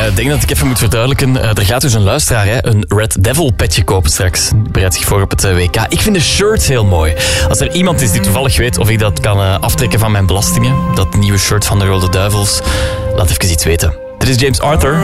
Ik denk dat ik even moet verduidelijken. Er gaat dus een luisteraar een Red Devil petje kopen straks. Die bereidt zich voor op het WK. Ik vind de shirts heel mooi. Als er iemand is die toevallig weet of ik dat kan aftrekken van mijn belastingen, dat nieuwe shirt van de Rode Duivels, laat even iets weten. Dit is James Arthur.